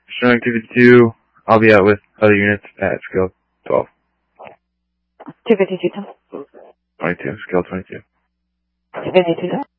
Strong activity 2, I'll be out with other units at scale 12. 252. 22, scale 22. 252.